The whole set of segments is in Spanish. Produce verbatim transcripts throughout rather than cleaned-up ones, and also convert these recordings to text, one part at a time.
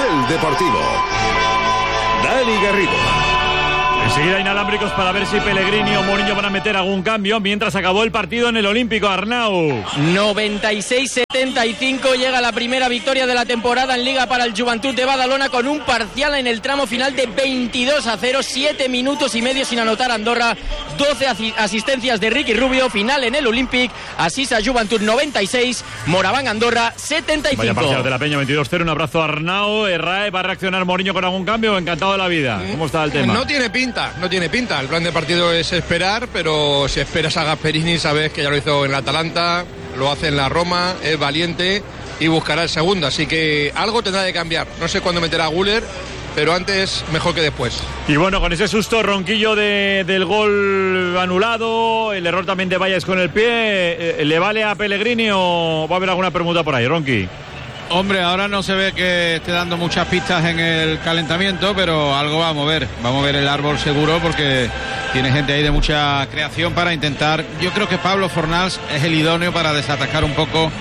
Carrusel Deportivo. Dani Garrido. Enseguida inalámbricos para ver si Pellegrini o Mourinho van a meter algún cambio mientras acabó el partido en el Olímpico. Arnau. noventa y seis setenta y cinco, llega la primera victoria de la temporada en Liga para el Joventut de Badalona con un parcial en el tramo final de veintidós a cero, siete minutos y medio sin anotar Andorra, doce asistencias de Ricky Rubio, final en el Olímpic, Asisa Joventut noventa y seis, Moraván Andorra setenta y cinco. Vaya parcial de la Peña, veintidós cero, un abrazo a Arnau. Errae, ¿va a reaccionar Mourinho con algún cambio? Encantado de la vida. ¿Cómo está el tema? No tiene pinta, no tiene pinta. El plan de partido es esperar, pero si esperas a Gasperini sabes que ya lo hizo en el Atalanta, lo hace en la Roma, es valiente y buscará el segundo, así que algo tendrá que cambiar. No sé cuándo meterá a Güler, pero antes mejor que después. Y bueno, con ese susto ronquillo de, del gol anulado, el error también de Valles con el pie, ¿le vale a Pellegrini o va a haber alguna permuta por ahí, Ronqui? Hombre, ahora no se ve que esté dando muchas pistas en el calentamiento, pero algo va a mover. Va a mover el árbol seguro porque tiene gente ahí de mucha creación para intentar. Yo creo que Pablo Fornals es el idóneo para desatacar un poco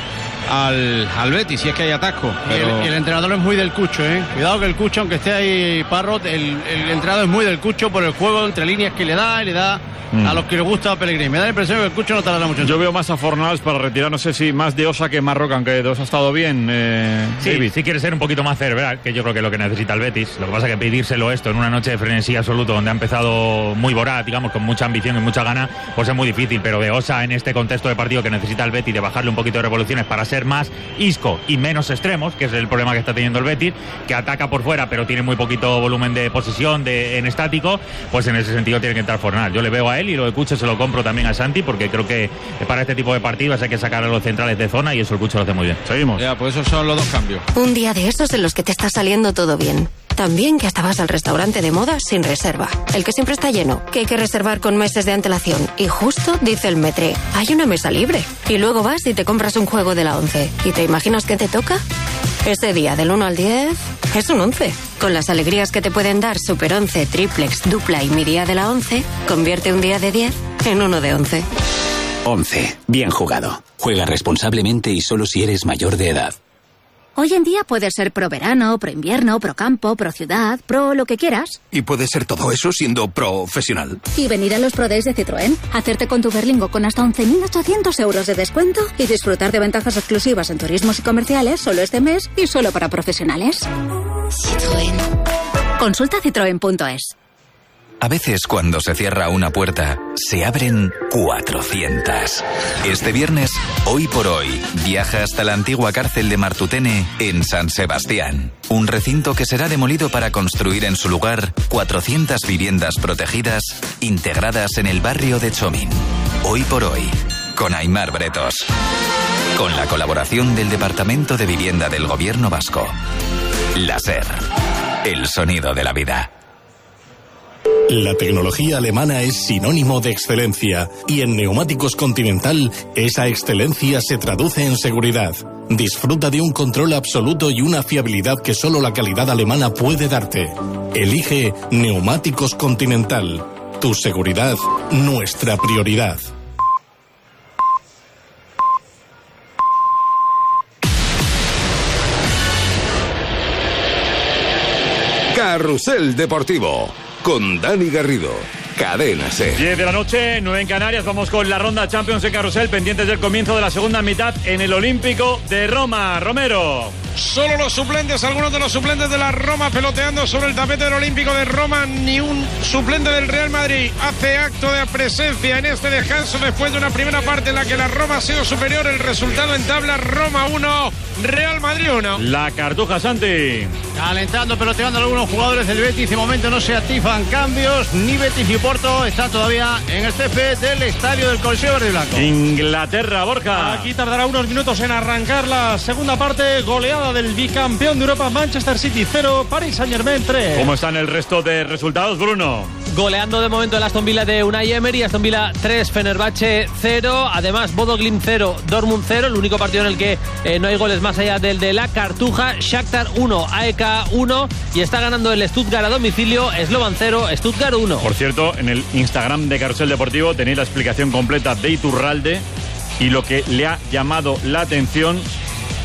al, al Betis, si es que hay atasco. Pero... Y, el, y el entrenador es muy del Cucho, ¿eh? Cuidado que el Cucho, aunque esté ahí Parrot, el, el entrenador es muy del Cucho por el juego entre líneas que le da y le da mm. a los que le gusta a Pellegrini. Me da la impresión que el Cucho no tardará mucho. Yo veo más a Fornals para retirar, no sé si más de Osa que Marroca, aunque de Osa ha estado bien. Eh, sí, David. sí quiere ser un poquito más cerebral, que yo creo que es lo que necesita el Betis. Lo que pasa es que pedírselo esto en una noche de frenesí absoluto, donde ha empezado muy voraz, digamos, con mucha ambición y mucha gana, pues es muy difícil. Pero de Osa en este contexto de partido que necesita el Betis, de bajarle un poquito de revoluciones para ser más Isco y menos extremos, que es el problema que está teniendo el Betis, que ataca por fuera pero tiene muy poquito volumen de posesión de, en estático, pues en ese sentido tiene que entrar Fornals. Yo le veo a él y lo de Cucho se lo compro también a Santi, porque creo que para este tipo de partidos hay que sacar a los centrales de zona y eso el Cucho lo hace muy bien. Seguimos. Ya, pues esos son los dos cambios. Un día de esos en los que te está saliendo todo bien. También que hasta vas al restaurante de moda sin reserva. El que siempre está lleno, que hay que reservar con meses de antelación. Y justo dice el metre, hay una mesa libre. Y luego vas y te compras un juego de la once. ¿Y te imaginas qué te toca? Ese día del uno al diez es un once. Con las alegrías que te pueden dar Super once, Triplex, Dupla y mi día de la once, convierte un día de diez en uno de once. once. Bien jugado. Juega responsablemente y solo si eres mayor de edad. Hoy en día puedes ser pro verano, pro invierno, pro campo, pro ciudad, pro lo que quieras. Y puedes ser todo eso siendo profesional. Y venir a los Pro Days de Citroën, hacerte con tu Berlingo con hasta once mil ochocientos euros de descuento y disfrutar de ventajas exclusivas en turismos y comerciales solo este mes y solo para profesionales. Citroën. Consulta citroen punto es. A veces cuando se cierra una puerta, se abren cuatrocientas. Este viernes, Hoy por Hoy, viaja hasta la antigua cárcel de Martutene en San Sebastián. Un recinto que será demolido para construir en su lugar cuatrocientas viviendas protegidas integradas en el barrio de Chomín. Hoy por Hoy, con Aimar Bretos. Con la colaboración del Departamento de Vivienda del Gobierno Vasco. La SER, el sonido de la vida. La tecnología alemana es sinónimo de excelencia y en Neumáticos Continental esa excelencia se traduce en seguridad. Disfruta de un control absoluto y una fiabilidad que solo la calidad alemana puede darte. Elige Neumáticos Continental. Tu seguridad, nuestra prioridad. Carrusel Deportivo con Dani Garrido. Cadena SER. diez de la noche, nueve en Canarias. Vamos con la ronda Champions en Carrusel, pendientes del comienzo de la segunda mitad en el Olímpico de Roma. Romero. Solo los suplentes, algunos de los suplentes de la Roma peloteando sobre el tapete del Olímpico de Roma. Ni un suplente del Real Madrid hace acto de presencia en este descanso después de una primera parte en la que la Roma ha sido superior. El resultado en tabla: Roma uno, Real Madrid uno. La Cartuja, Santi. Calentando, peloteando algunos jugadores del Betis. De momento no se activan cambios. Ni Betis ni Porto está todavía en el césped del estadio del Coliseo Verde y Blanco. Inglaterra, Borja. Aquí tardará unos minutos en arrancar la segunda parte. Goleada del bicampeón de Europa, Manchester City cero, Paris Saint-Germain tres. ¿Cómo están el resto de resultados, Bruno? Goleando de momento el Aston Villa de Unai Emery. Aston Villa tres, Fenerbahce cero. Además, Bodo Glimt cero, Dortmund cero. El único partido en el que eh, no hay goles más allá del de la Cartuja. Shakhtar uno, A E K uno. Y está ganando el Stuttgart a domicilio. Slovan cero, Stuttgart uno. Por cierto, en el Instagram de Carrusel Deportivo tenéis la explicación completa de Iturralde y lo que le ha llamado la atención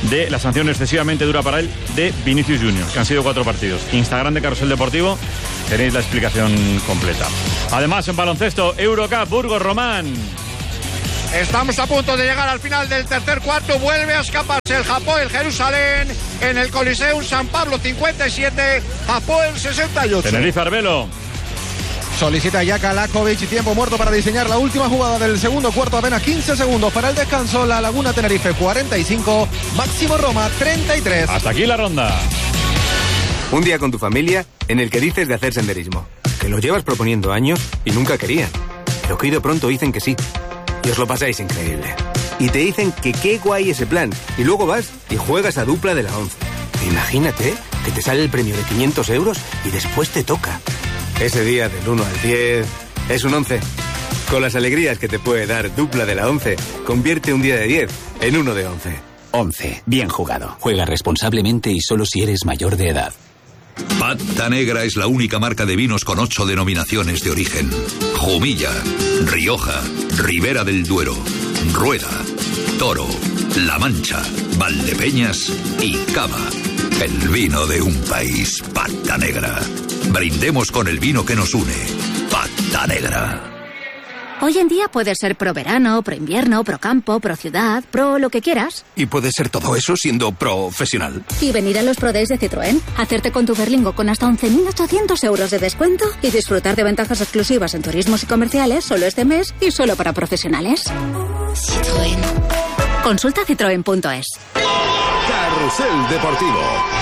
de la sanción excesivamente dura para él de Vinicius Junior, que han sido cuatro partidos. Instagram de Carrusel Deportivo, tenéis la explicación completa. Además, en baloncesto, Eurocup, Burgos Román. Estamos a punto de llegar al final del tercer cuarto. Vuelve a escaparse el Hapoel Jerusalén en el Coliseum San Pablo cincuenta y siete, Hapoel sesenta y ocho. Tenerife Arbelo. Solicita ya Kalakovic y tiempo muerto para diseñar la última jugada del segundo cuarto. Apenas quince segundos para el descanso. La Laguna Tenerife cuarenta y cinco, Máximo Roma treinta y tres. Hasta aquí la ronda. Un día con tu familia en el que dices de hacer senderismo, que lo llevas proponiendo años y nunca querían, pero que hoy de pronto dicen que sí. Y os lo pasáis increíble. Y te dicen que qué guay ese plan. Y luego vas y juegas a dupla de la once. Imagínate que te sale el premio de quinientos euros y después te toca. Ese día del uno al diez es un once. Con las alegrías que te puede dar dupla de la once, convierte un día de diez en uno de once. once. Bien jugado. Juega responsablemente y solo si eres mayor de edad. Pata Negra es la única marca de vinos con ocho denominaciones de origen. Jumilla, Rioja, Ribera del Duero, Rueda, Toro, La Mancha, Valdepeñas y Cava. El vino de un país. Pata Negra. Brindemos con el vino que nos une. Pata Negra. Hoy en día puedes ser pro verano, pro invierno, pro campo, pro ciudad, pro lo que quieras. Y puedes ser todo eso siendo profesional. Y venir a los Pro Days de Citroën, hacerte con tu Berlingo con hasta once mil ochocientos euros de descuento y disfrutar de ventajas exclusivas en turismos y comerciales solo este mes y solo para profesionales. Citroën. Consulta citroen punto es. Carrusel Deportivo.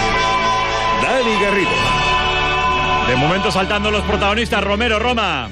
Dani Garrido. De momento saltando los protagonistas, Romero, Roma.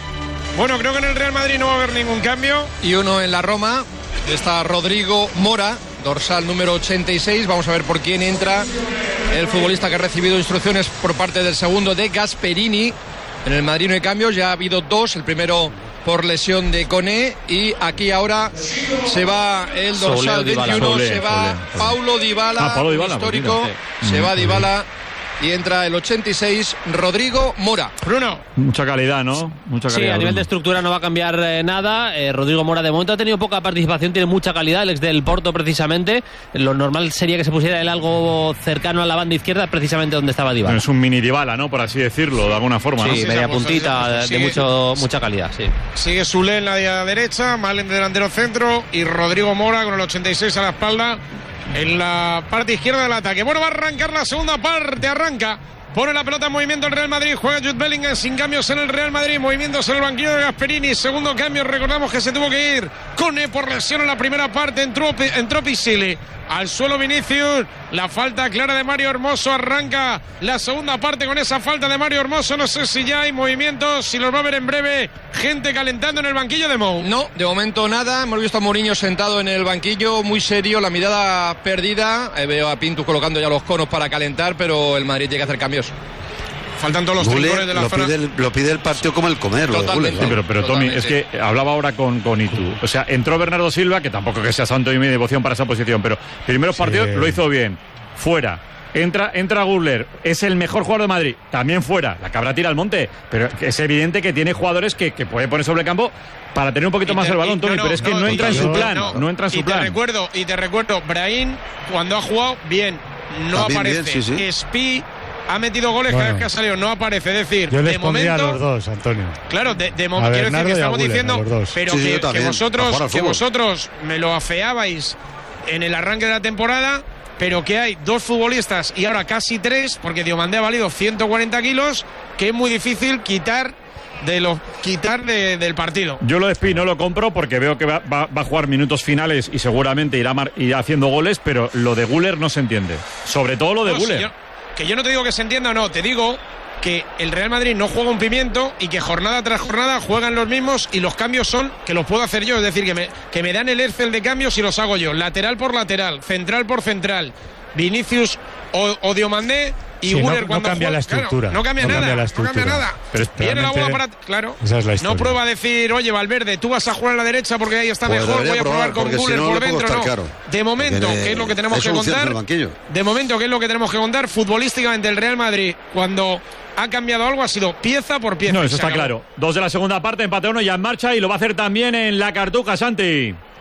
Bueno, creo que en el Real Madrid no va a haber ningún cambio. Y uno en la Roma, está Rodrigo Mora, dorsal número ochenta y seis. Vamos a ver por quién entra el futbolista que ha recibido instrucciones por parte del segundo de Gasperini. En el Madrid no hay cambios, ya ha habido dos. El primero por lesión de Koné y aquí ahora se va el dorsal veintiuno, Solé, se va Solé, Solé. Paulo Dybala, ah, Paulo Dybala histórico, sí. se va Dybala. Y entra el ochenta y seis, Rodrigo Mora. Bruno. Mucha calidad, ¿no? Mucha calidad. Sí, a nivel Bruno. de estructura no va a cambiar eh, nada. Eh, Rodrigo Mora de momento ha tenido poca participación, tiene mucha calidad, el ex del Porto precisamente. Lo normal sería que se pusiera él algo cercano a la banda izquierda, precisamente donde estaba Dybala. Es un mini Dybala, ¿no? Por así decirlo, de alguna forma, sí, ¿no? Sí, media puntita, de, de mucho, mucha calidad, sí. Sigue Solé en la derecha, Malen de delantero centro y Rodrigo Mora con el ochenta y seis a la espalda en la parte izquierda del ataque. Bueno, va a arrancar la segunda parte, arranca. Pone la pelota en movimiento el Real Madrid. Juega Jude Bellingham sin cambios en el Real Madrid. Movimientos en el banquillo de Gasperini. Segundo cambio. Recordamos que se tuvo que ir Koné por lesión en la primera parte. Entró, entró Pisili. Al suelo Vinicius. La falta clara de Mario Hermoso. Arranca la segunda parte con esa falta de Mario Hermoso. No sé si ya hay movimientos. Si los va a ver en breve. Gente calentando en el banquillo de Mou. No, de momento nada. Hemos visto a Mourinho sentado en el banquillo. Muy serio. La mirada perdida. Eh, veo a Pintus colocando ya los conos para calentar. Pero el Madrid tiene que hacer cambios. Faltan todos los trincones de la lo zona. Pide el, lo pide el partido como el comer. Totalmente. Sí, pero, pero Tommy, es que hablaba ahora con, con Itu. O sea, entró Bernardo Silva, que tampoco que sea santo y mi devoción para esa posición, pero primeros sí. partidos lo hizo bien. Fuera. Entra, entra Gurler, es el mejor jugador de Madrid, también fuera. La cabra tira al monte, pero es evidente que tiene jugadores que, que puede poner sobre el campo para tener un poquito te, más el balón, Tommy, no, no, pero es que no, no entra en su plan. No, no entra en su y plan. Te recuerdo, y te recuerdo, Brahim, cuando ha jugado bien, no también aparece. Bien, sí, sí. Spi ha metido goles bueno, cada vez que ha salido, no aparece. Es decir, yo les de pondría momento, a los dos, Antonio. Claro, de, de momento quiero decir que estamos Guller, diciendo, pero sí, que, sí, que vosotros, que vosotros me lo afeabais en el arranque de la temporada, pero que hay dos futbolistas y ahora casi tres, porque Diomandé ha valido ciento cuarenta kilos, que es muy difícil quitar de los quitar de, del partido. Yo lo de Spi no lo compro porque veo que va, va, va a jugar minutos finales y seguramente irá, mar, irá haciendo goles, pero lo de Guller no se entiende. Sobre todo lo de no, Guller. Si yo, que yo no te digo que se entienda o no, te digo que el Real Madrid no juega un pimiento y que jornada tras jornada juegan los mismos y los cambios son que los puedo hacer yo, es decir, que me, que me dan el Excel de cambios y los hago yo, lateral por lateral, central por central, Vinicius o, o Diomandé y sí, Guller no, cuando no cambia juega, la estructura, claro, no cambia no nada, cambia la no cambia nada. Pero viene la bola para, claro, esa es la no prueba a decir, oye Valverde, tú vas a jugar a la derecha porque ahí está pues mejor, voy a probar con Guller si no, por dentro, no. Caro. De momento, ¿qué es lo que tenemos que contar? De momento, ¿qué es lo que tenemos que contar? Futbolísticamente el Real Madrid, cuando ha cambiado algo, ha sido pieza por pieza. No, eso está claro. Dos de la segunda parte, empate uno ya en marcha y lo va a hacer también en la Cartuja, Santi.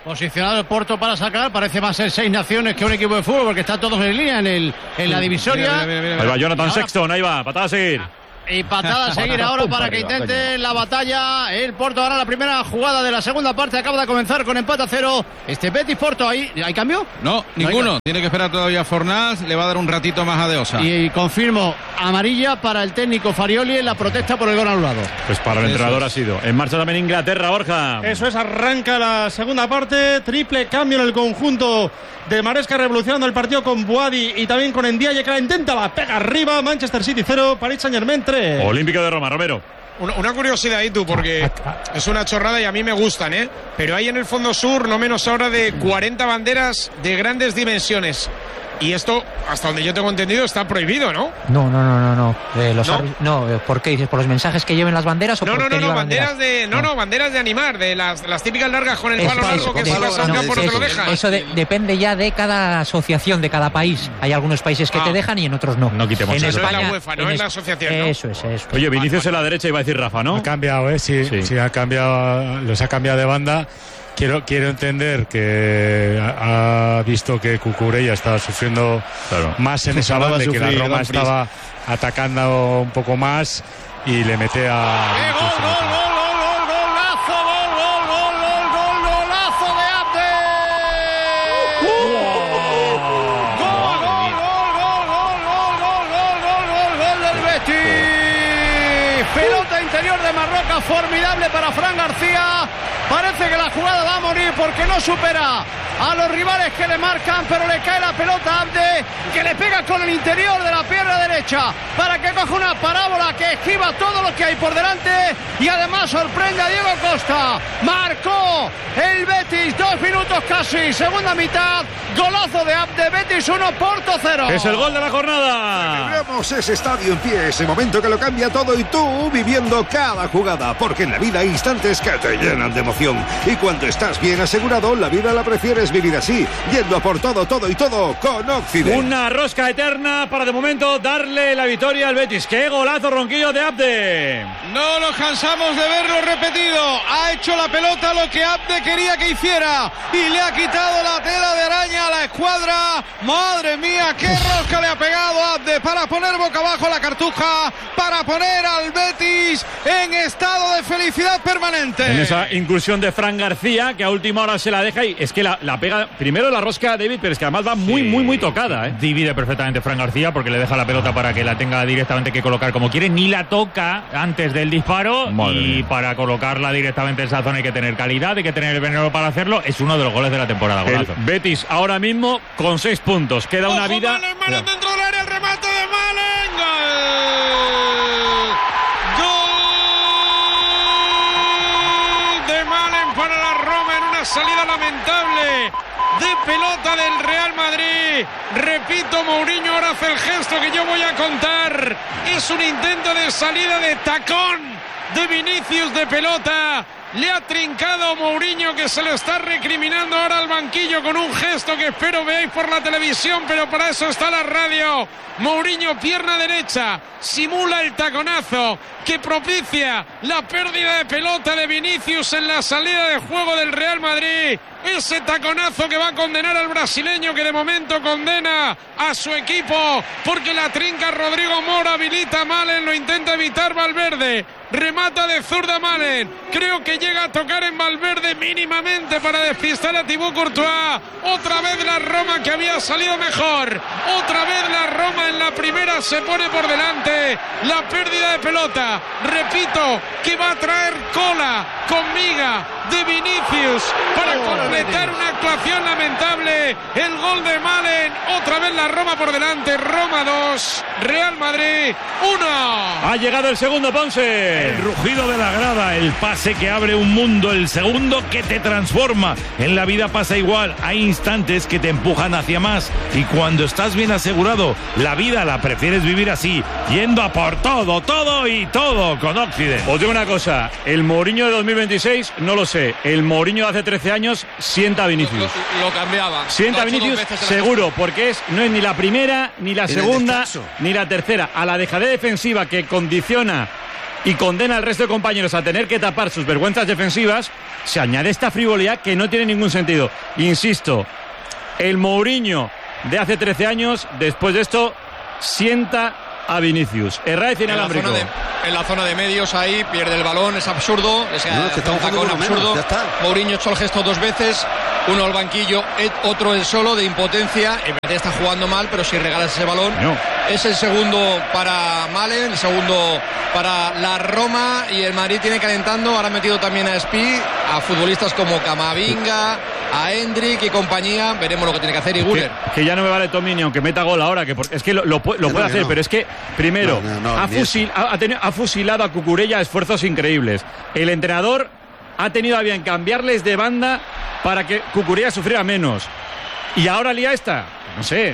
Posicionado el Porto para sacar, parece más ser seis naciones que un equipo de fútbol, porque están todos en línea en, el, en la divisoria. Mira, mira, mira, mira. Ahí va Jonathan Sexton, ahí va, patada a seguir. Y patada a seguir ahora para que intente la batalla. El Porto hará la primera jugada de la segunda parte. Acaba de comenzar con empate a cero. Este Betis Porto, ¿ahí hay cambio? No, ninguno. No Tiene que esperar todavía Fornás. Le va a dar un ratito más a De Osa. Y confirmo, amarilla para el técnico Farioli en la protesta por el gol anulado. Pues para el entrenador ha sido. En marcha también Inglaterra, Borja. Eso es, arranca la segunda parte. Triple cambio en el conjunto de Maresca, revolucionando el partido con Boadi y también con Ndiaye, que la intenta, la pega arriba. Manchester City cero, Paris Saint-Germain tres. Olímpico de Roma, Romero. Una, una curiosidad, y tú, porque es una chorrada y a mí me gustan, ¿eh? Pero hay en el fondo sur no menos ahora de cuarenta banderas de grandes dimensiones. Y esto, hasta donde yo tengo entendido, está prohibido, ¿no? No, no, no, no, no. Eh, los ¿No? no, ¿por qué dices? ¿Por los mensajes que lleven las banderas o no, por no, qué no, no, llevan banderas, banderas de, no, no, banderas de animar, de las, las típicas largas con el palo eso, largo eso, que de, si vas a un no, campo no te eso, lo dejan. Eso de, depende ya de cada asociación, de cada país. Hay algunos países que ah. te dejan y en otros no. No quitemos en eso. España, no es la UEFA, no en es es, la asociación, ¿no? Eso es, eso. Oye, Vinicius en la derecha iba a decir Rafa, ¿no? Ha cambiado, ¿eh? Sí, sí, sí ha cambiado, los ha cambiado de banda. Quiero, quiero entender que ha, ha visto que Cucurella estaba sufriendo claro. más en esa banda y que la Roma estaba atacando un poco más y le mete a... ¡Eh, gol, gol, gol, gol, gol, golazo, gol, gol, gol, gol, gol, golazo de Abde! ¡Gol, gol, gol, gol, gol, gol, gol, gol, gol, gol del Betis! Pelota interior de Marroca, formidable para Fran García. Parece que la jugada va a morir porque no supera a los rivales que le marcan, pero le cae la pelota a Abde, que le pega con el interior de la pierna derecha para que coja una parábola que esquiva todo lo que hay por delante y además sorprende a Diego Costa. Marcó el Betis, dos minutos casi, segunda mitad, golazo de Abde, Betis uno, Porto cero. Es el gol de la jornada. Celebramos ese estadio en pie, ese momento que lo cambia todo y tú viviendo cada jugada, porque en la vida hay instantes que te llenan de emoción. Y cuando estás bien asegurado, la vida la prefieres vivir así, yendo a por todo, todo y todo con Occident. Una rosca eterna para de momento darle la victoria al Betis. ¡Qué golazo, Ronquillo, de Abde! No nos cansamos de verlo repetido. Ha hecho la pelota lo que Abde quería que hiciera y le ha quitado la tela de araña a la escuadra. ¡Madre mía, qué rosca le ha pegado Abde para poner boca abajo la cartuja, para poner al Betis en estado de felicidad permanente! En esa incursión de Fran García, que a última hora se la deja y es que la, la pega primero la rosca a David, pero es que además va muy, sí. muy, muy tocada, ¿eh? Divide perfectamente Fran García porque le deja la pelota para que la tenga directamente que colocar como quiere, ni la toca antes del disparo. Madre y mía. Para colocarla directamente en esa zona hay que tener calidad, hay que tener el veneno para hacerlo. Es uno de los goles de la temporada. El Betis ahora mismo con seis puntos, queda una ¡Ojo, vida. Malen, Malen dentro del área, el remate de Malen, gol, gol de Malen para la Roma en una salida lamentable de pelota del Real Madrid. Repito, Mourinho ahora hace el gesto que yo voy a contar. Es un intento de salida de tacón de Vinicius de pelota. Le ha trincado Mourinho, que se lo está recriminando ahora al banquillo con un gesto que espero veáis por la televisión, pero para eso está la radio. Mourinho, pierna derecha, simula el taconazo que propicia la pérdida de pelota de Vinicius en la salida de juego del Real Madrid. Ese taconazo que va a condenar al brasileño, que de momento condena a su equipo porque la trinca Rodrigo Mora, habilita a Malen, lo intenta evitar Valverde. Remata de zurda Malen, creo que llega a tocar en Valverde mínimamente para despistar a Thibaut Courtois. Otra vez la Roma, que había salido mejor, otra vez la Roma en la primera se pone por delante. La pérdida de pelota, repito, que va a traer cola con miga de Vinicius para completar una actuación lamentable. El gol de Malen, otra vez la Roma por delante. Roma dos, Real Madrid uno. Ha llegado el segundo, Ponce. El rugido de la grada, el pase que abre un mundo, el segundo que te transforma. En la vida pasa igual, hay instantes que te empujan hacia más y cuando estás bien asegurado, la vida la prefieres vivir así, yendo a por todo, todo y todo con Occident. Os digo una cosa, el Mourinho de dos mil veintiséis no lo sé, el Mourinho de hace trece años sienta a Vinicius. Lo, lo, lo cambiaba. Sienta a Vinicius seguro, porque es no es ni la primera, ni la segunda, ni la tercera. A la dejadez defensiva que condiciona y condena al resto de compañeros a tener que tapar sus vergüenzas defensivas, se añade esta frivolidad que no tiene ningún sentido. Insisto, el Mourinho de hace trece años, después de esto, sienta a Vinicius. Herraiz inalámbrico. En la zona de medios ahí, pierde el balón, es absurdo. Es, no, es que está un tacón absurdo. Menos, Mourinho echó el gesto dos veces, uno al banquillo, otro el solo de impotencia. En verdad está jugando mal, pero si regalas ese balón, no. Es el segundo para Malen, el segundo para la Roma, y el Madrid tiene calentando. Ahora ha metido también a Spi, a futbolistas como Camavinga, a Endrick y compañía. Veremos lo que tiene que hacer y Güler. Que, que ya no me vale Tomini, aunque meta gol ahora, que por, es que lo, lo, lo, lo puede hacer, no. Pero es que primero no, no, no, ha, fusil, ha, ha, tenido, ha fusilado a Cucurella a esfuerzos increíbles. El entrenador ha tenido a bien cambiarles de banda para que Cucurella sufriera menos. Y ahora lía esta. No sé.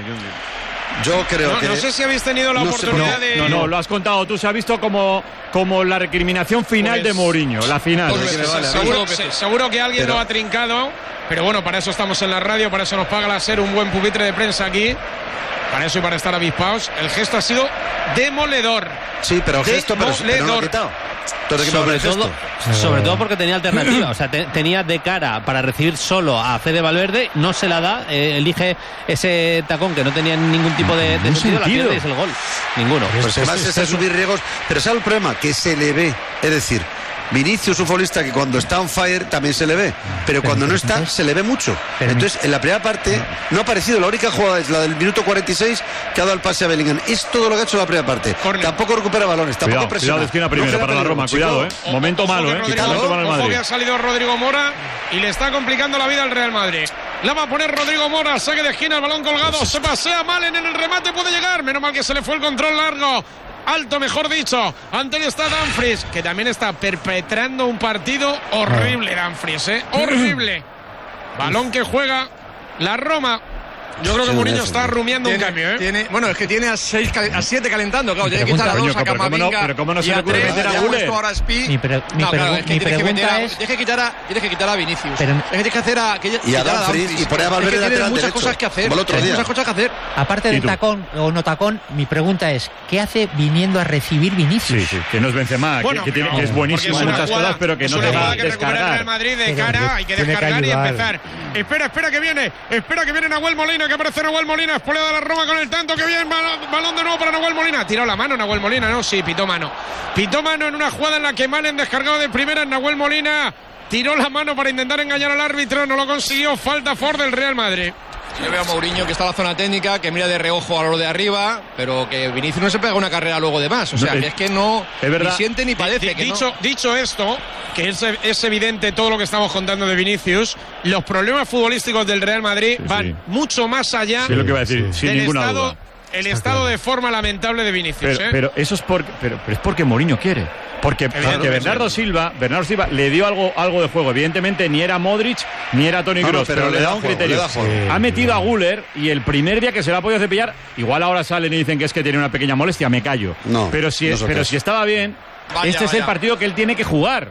Yo, yo creo no, que... No sé si habéis tenido la no oportunidad sé, de... No, no, lo has contado tú. Se ha visto como, como la recriminación final pues, de Mourinho. La final. Pues, pues, vale, seguro, seguro que alguien pero... lo ha trincado. Pero bueno, para eso estamos en la radio. Para eso nos paga la SER un buen pupitre de prensa aquí. Para eso y para estar avispados. El gesto ha sido demoledor. Sí, pero el gesto pero, pero no lo ha quitado. Sobre todo, sobre todo porque tenía alternativa, o sea, te, tenía de cara para recibir solo a Fede Valverde, no se la da, eh, elige ese tacón que no tenía ningún tipo de, de sentido, la pierde y es el gol. Ninguno. Pues además es, es subir riesgos, pero ¿sabe el problema? Que se le ve, es decir, Vinicius, un futbolista que cuando está on fire también se le ve, pero cuando no está se le ve mucho. Entonces, en la primera parte no ha aparecido. La única jugada es la del minuto cuarenta y seis que ha dado el pase a Bellingham. Es todo lo que ha hecho la primera parte. Corner. Tampoco recupera balones, tampoco cuidado, presiona. Cuidado de esquina primero no para la Roma, cuidado, eh. O, Momento ojo malo, eh. Rodrigo, Momento malo ojo Madrid. que ha salido Rodrigo Mora y le está complicando la vida al Real Madrid. La va a poner Rodrigo Mora, saque de esquina, el balón colgado, se pasea Malen en el remate, puede llegar. Menos mal que se le fue el control largo. Alto, mejor dicho. Ante él está Dumfries, que también está perpetrando un partido horrible, Dumfries, ¿eh? Horrible. Balón que juega la Roma. Yo creo que Mourinho está rumiando tiene, un cambio, ¿eh? Tiene, bueno, es que tiene a seis, a siete calentando, claro. Tiene que quitar a dos, a Camavinga. Pero cómo no se le ocurre meter a Güler. Mi, pre, mi, no, claro, es que mi pregunta a, es... Tienes que quitar a, tienes que quitar a Vinicius. Pero, es que tienes que hacer a... Que, y a Dumfries y poner a Valverde es que lateral muchas derecho. Cosas que hacer, otro día. Muchas cosas que hacer. Aparte del tacón o no tacón, mi pregunta es, ¿qué hace viniendo a recibir Vinicius? Sí, sí, que no es Benzema, bueno, que, que, tiene, que es buenísimo en muchas cosas, pero que no te va a descargar. El Madrid de cara, hay que descargar y empezar. Espera, espera que viene, espera que viene Nahuel Molina, que aparece Nahuel Molina, espolea de la Roma con el tanto, que bien, balón de nuevo para Nahuel Molina. Tiró la mano Nahuel Molina, ¿no? Sí, pitó mano. Pitó mano en una jugada en la que Malen descargado de primera. Nahuel Molina tiró la mano para intentar engañar al árbitro, no lo consiguió. Falta Ford del Real Madrid. Yo veo a Mourinho que está en la zona técnica, que mira de reojo a lo de arriba, pero que Vinicius no se pega una carrera luego de más. O sea, no, que es que no es ni siente ni padece. D- que dicho, no. dicho esto, que es, es evidente todo lo que estamos contando de Vinicius, los problemas futbolísticos del Real Madrid sí, van sí. mucho más allá sí, lo que iba a decir, sí, sin del ninguna estado, duda. el estado claro. de forma lamentable de Vinicius. Pero, ¿eh? pero eso es porque, pero, pero es porque Mourinho quiere. Porque, porque Bernardo Silva, Bernardo Silva le dio algo, algo de juego. Evidentemente ni era Modric ni era Toni Kroos, no, no, pero, pero le, le da un juego, criterio. Da sí, ha metido sí. a Güler y el primer día que se lo ha podido cepillar, igual ahora salen y dicen que es que tiene una pequeña molestia, me callo. No, pero si, no pero si estaba bien, vaya, este vaya. es el partido que él tiene que jugar.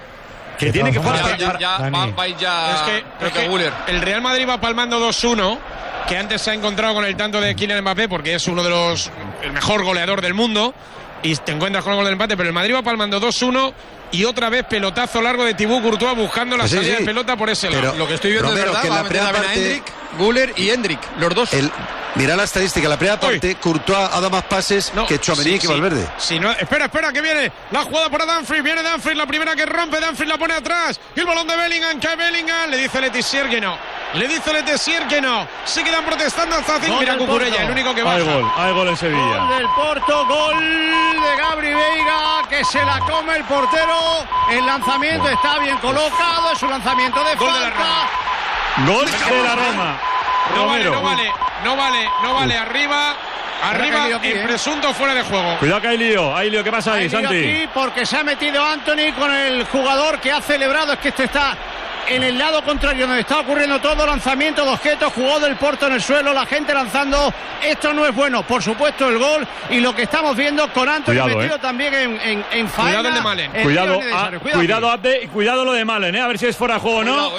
Que sí, tiene que jugar. Ya, ya, ya, va, va ya es que, es que Güler. El Real Madrid va palmando dos uno. Que antes se ha encontrado con el tanto de Kylian Mbappé porque es uno de los el mejor goleador del mundo y te encuentras con el gol del empate, pero el Madrid va palmando dos uno y otra vez pelotazo largo de Thibaut Courtois buscando la sí, salida sí. de pelota por ese lado. Lo que estoy viendo Romero, es verdad, que va a meter a parte... Endrick, Güler y Endrick, los dos. El... Mira la estadística, la primera parte, Uy. Courtois ha dado más pases no, que Tchouaméni sí, que Valverde. Sí, sí, no, espera, espera, que viene la jugada para Dumfries, viene Dumfries, la primera que rompe, Dumfries la pone atrás, y el balón de Bellingham, cae Bellingham, le dice Letizier que no, le dice Letizier que no, se quedan protestando hasta cinco, mira Cucurella, el único que baja. Hay gol, hay gol en Sevilla. Gol del Porto, gol de Gabri Veiga, que se la come el portero, el lanzamiento bueno. está bien colocado, es un lanzamiento de gol falta. De la Roma. Gol de la Roma. No vale, no vale, no vale, no vale, arriba, arriba, el eh. presunto fuera de juego. Cuidado que hay lío, hay lío, ¿qué pasa ahí, hay Santi? Aquí porque se ha metido Anthony con el jugador que ha celebrado, es que esto está en el lado contrario donde está ocurriendo todo, lanzamiento de objetos, jugó del Porto en el suelo, la gente lanzando, esto no es bueno, por supuesto el gol y lo que estamos viendo con Anthony cuidado, metido eh. también en, en, en faena. Cuidado el de Malen. Cuidado, a, cuidado, Abde, y cuidado lo de Malen, ¿eh? A ver si es fuera de juego o no. Cuidado, eh.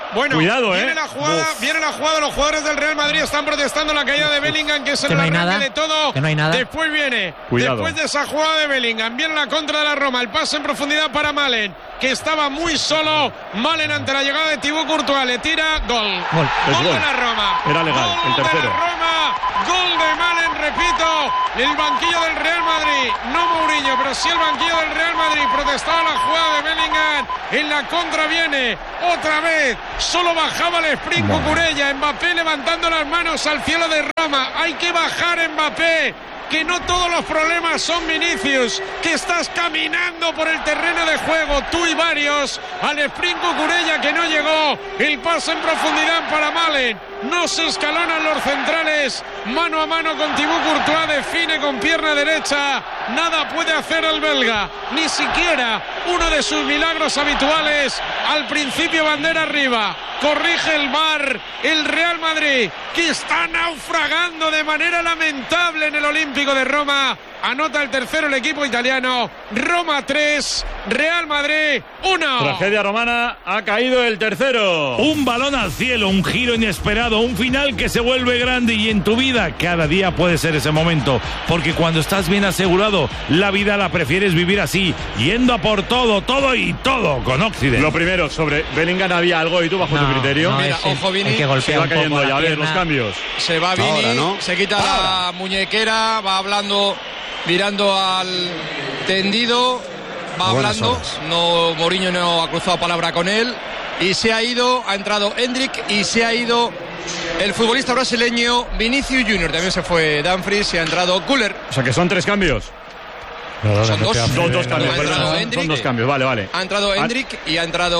Bueno, cuidado, viene eh. la jugada, Uf. viene la jugada, los jugadores del Real Madrid están protestando la caída de Bellingham, que es el Que no hay arranque nada, de todo. que no hay nada. Después viene, Cuidado. después de esa jugada de Bellingham, viene la contra de la Roma, el pase en profundidad para Malen, que estaba muy solo. Malen ante la llegada de Thibaut Courtois, le tira, gol. Gol. Es Gol gol. de la Roma. Era legal, Gol el tercero. de la Roma, gol de Malen, repito, el banquillo del Real Madrid, no Mourinho, pero sí el banquillo del Real Madrid, protestaba la jugada de Bellingham, en la contra viene otra vez, solo bajaba el sprint Cucurella, Mbappé levantando las manos al cielo de Roma, hay que bajar Mbappé, que no todos los problemas son Vinicius, que estás caminando por el terreno de juego, tú y varios, al sprint Cucurella que no llegó, el pase en profundidad para Malen, no se escalonan los centrales, mano a mano con Thibaut Courtois, define con pierna derecha, nada puede hacer el belga, ni siquiera uno de sus milagros habituales, al principio bandera arriba, corrige el V A R, el Real Madrid, que está naufragando de manera lamentable en el Olímpico de Roma, anota el tercero el equipo italiano, Roma tres, Real Madrid uno. Tragedia romana, ha caído el tercero. Un balón al cielo, un giro inesperado, un final que se vuelve grande, y en tu vida cada día puede ser ese momento, porque cuando estás bien asegurado, la vida la prefieres vivir así, yendo a por todo, todo y todo con Occident. Lo primero, sobre Bellingham había algo, y tú bajo No, tu criterio. no, Mira, es el- ojo, Vini, el que golpea Se va un poco cayendo la ya, a ver pierna. los cambios. Se va Vini, Ahora, ¿no? se quita la muñequera, va hablando, mirando al tendido, va Buenas hablando, horas. no, Mourinho no ha cruzado palabra con él, y se ha ido, ha entrado Hendrik y se ha ido el futbolista brasileño Vinicius Junior, también se fue Dumfries y ha entrado Güler. O sea que son tres cambios. No, no, Son no dos. te Dos, hace- dos cambios, Ha perdón, entrado son- Hendrik. son dos cambios, vale, vale. Ha entrado Ah, Hendrik y ha entrado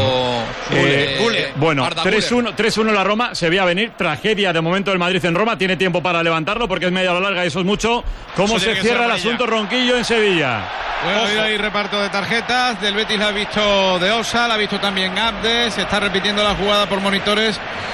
Eh, Güler. bueno, Arda tres Güler. uno tres uno la Roma, se veía venir, tragedia de momento del Madrid en Roma, tiene tiempo para levantarlo porque es media o larga y eso es mucho. ¿Cómo Eso se tiene que cierra ser el amarilla. asunto Ronquillo en Sevilla? Bueno, ha Ojo. habido ahí reparto de tarjetas. Del Betis la ha visto de Osa, la ha visto también Abde. Se está repitiendo la jugada por monitores.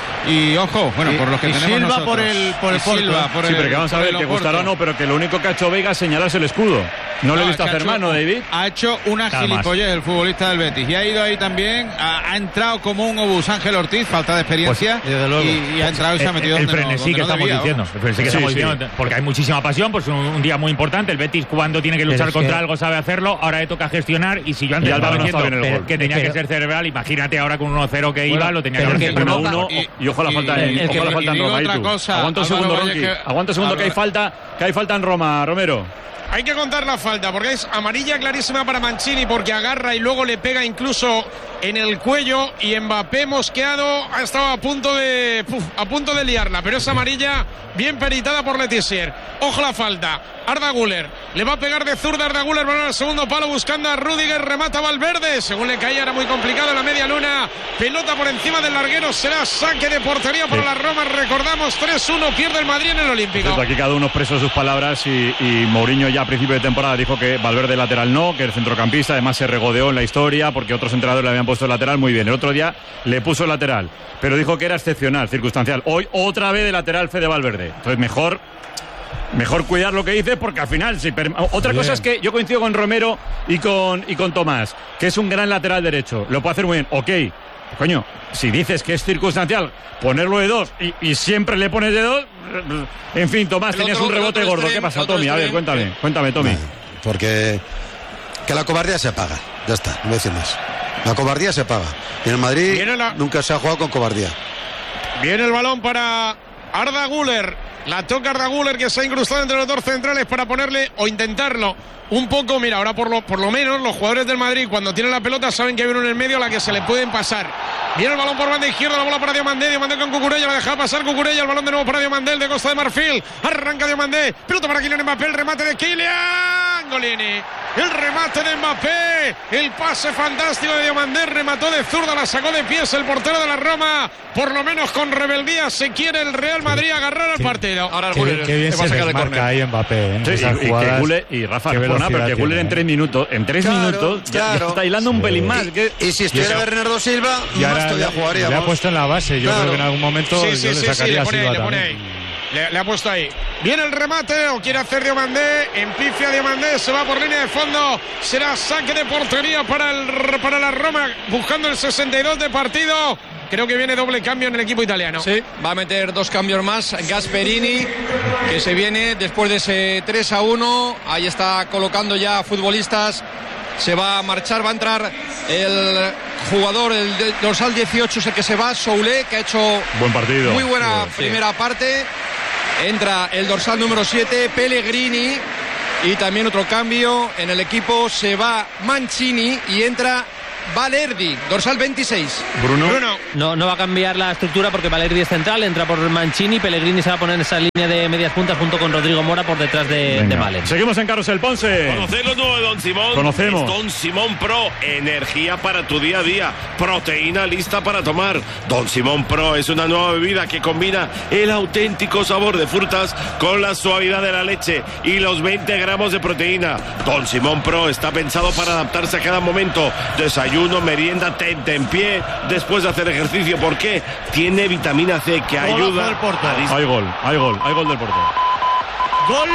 Y ojo, bueno, por los que y tenemos Silva nosotros. por el- por el Y Silva Porto. por Sí, el- pero que vamos a por ver, el que Oporto. gustará no, pero que lo único que ha hecho Vega es señalarse el escudo. No, le he No, visto es que hacer ha mano, hecho- David. Ha hecho una Nada más. gilipollez el futbolista del Betis. Y ha ido ahí también. Ha, ha entrado como un obús Ángel Ortiz, falta de experiencia. Pues, desde luego. Y, y ha entrado y se ha metido el, el donde no- frenesí donde que no estamos debía, diciendo, vamos. el frenesí que Sí, estamos sí. diciendo, porque hay muchísima pasión, pues un, un día muy importante. El Betis, cuando tiene que Pero luchar es contra que- algo, sabe hacerlo. Ahora le toca gestionar, y si yo antes Y Álvaro estaba no está diciendo bien en el gol. que tenía Pero- que ser cerebral, imagínate ahora con uno cero que iba, lo tenía que pero haber que- gestionado. pero- uno y- y ojo la y- falta en, el ojo que- la falta y en digo Roma. otra Ahí tú. cosa, Aguanta un Álvaro segundo, Valle, Ronqui. que- Aguanta un segundo que hay Álvaro- falta, que hay falta en Roma, Romero. Hay que contar la falta porque es amarilla clarísima para Mancini porque agarra y luego le pega incluso en el cuello y Mbappé mosqueado ha estado a punto de puf, a punto de liarla, pero es amarilla bien peritada por Letizier. Ojo la falta. Arda Güler le va a pegar de zurda Arda Güler, balón al segundo palo buscando a Rüdiger, remata Valverde, según le caía era muy complicado en la media luna, pelota por encima del larguero, será saque de portería para Sí. la Roma, recordamos tres uno, pierde el Madrid en el Olímpico. Cierto, aquí cada uno expresó sus palabras y, y Mourinho ya a principio de temporada dijo que Valverde lateral no, que el centrocampista además se regodeó en la historia porque otros entrenadores le habían puesto lateral muy bien. El otro día le puso lateral, pero dijo que era excepcional, circunstancial. Hoy otra vez de lateral Fede Valverde. Entonces mejor mejor cuidar lo que dices porque al final si per... otra Bien. cosa es que yo coincido con Romero y con y con Tomás, que es un gran lateral derecho. Lo puede hacer muy bien. Ok. Coño, si dices que es circunstancial ponerlo de dos y, y siempre le pones de dos, en fin, Tomás, El tenías otro- un el rebote otro gordo. extrem- ¿Qué pasa, el otro Tommy? A ver, extrem, cuéntame, cuéntame, Tommy. Nah, porque que la cobardía se paga. Ya está, no voy a decir más. La cobardía se paga. Y en el Madrid Viene la- nunca se ha jugado con cobardía. Viene el balón para Arda Güler. La toca Arda Güler que se ha incrustado entre los dos centrales para ponerle o intentarlo un poco. Mira, ahora por lo, por lo menos los jugadores del Madrid cuando tienen la pelota saben que hay uno en el medio a la que se le pueden pasar. Viene el balón por banda izquierda, la bola para Diomandé. Diomandé con Cucurella, la deja pasar Cucurella. El balón de nuevo para Diomandé, el de Costa de Marfil. Arranca Diomandé. Pelota para Kylian Mbappé. El remate de Kylian Golini. El remate de Mbappé. El pase fantástico de Diomandé. Remató de zurda, la sacó de pies el portero de la Roma. Por lo menos con rebeldía se quiere el Real Madrid agarrar al partido. Ahora el Qué, Güler qué bien le va a se sacar de desmarca córner. ahí Mbappé. ¿eh? Sí, Esas y, y que jugadas, Güler, y Rafa, qué no por nada, pero que velocidad Güler en tiene, tres minutos, en tres Claro, minutos, ya- ya, claro. está hilando un pelín más. Que, Y si estuviera Bernardo Silva, Y más ahora todavía le, jugaríamos. le ha puesto en la base. Yo Claro. creo que en algún momento Sí, yo sí, le sí, sí, sacaría le a pone ahí, Silva le pone también. ahí. Le, le ha puesto ahí. Viene el remate, o quiere hacer Diomandé. Empifia Diomandé, se va por línea de fondo. Será saque de portería para, el, para la Roma, buscando el sesenta y dos de partido. creo que viene doble cambio en el equipo italiano. Sí, va a meter dos cambios más. Gasperini, que se viene después de ese tres a uno. Ahí está colocando ya futbolistas. Se va a marchar, va a entrar el jugador, el dorsal dieciocho es el que se va, Soulé, que ha hecho buen partido. Muy buena sí, primera sí. parte. Entra el dorsal número siete, Pellegrini. Y también otro cambio en el equipo, se va Mancini y entra Valerdi, dorsal veintiséis. Bruno. Bruno. No, no va a cambiar la estructura porque Valerdi es central, entra por Mancini, Pellegrini se va a poner en esa línea de medias puntas junto con Rodrigo Mora por detrás de, de Malen. Seguimos en Carrusel, Ponce. ¿Conocéis lo nuevo de Don Simón? Conocemos. Es Don Simón Pro, energía para tu día a día, proteína lista para tomar. Don Simón Pro es una nueva bebida que combina el auténtico sabor de frutas con la suavidad de la leche y los veinte gramos de proteína. Don Simón Pro está pensado para adaptarse a cada momento. Desayuno, merienda, tente en pie después de hacer ejercicio. ¿Por qué? Tiene vitamina C que ayuda a... Hay gol, hay gol, hay gol del Porto. Gol